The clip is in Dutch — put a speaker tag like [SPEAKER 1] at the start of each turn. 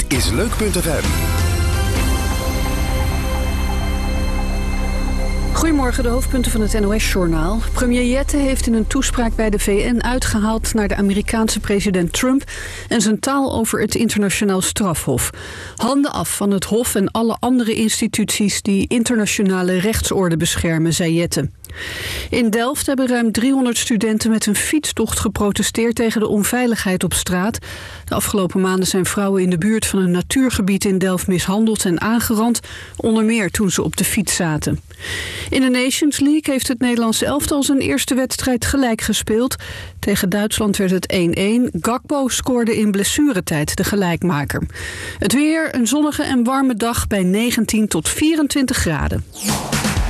[SPEAKER 1] is Leuk.fm.
[SPEAKER 2] Goedemorgen, de hoofdpunten van het NOS-journaal. Premier Jette heeft in een toespraak bij de VN uitgehaald naar de Amerikaanse president Trump en zijn taal over het internationaal strafhof. Handen af van het hof en alle andere instituties die internationale rechtsorde beschermen, zei Jette. In Delft hebben ruim 300 studenten met een fietstocht geprotesteerd tegen de onveiligheid op straat. De afgelopen maanden zijn vrouwen in de buurt van een natuurgebied in Delft mishandeld en aangerand, onder meer toen ze op de fiets zaten. In de Nations League heeft het Nederlandse elftal zijn eerste wedstrijd gelijk gespeeld. Tegen Duitsland werd het 1-1. Gakpo scoorde in blessuretijd de gelijkmaker. Het weer, een zonnige en warme dag bij 19 tot 24 graden.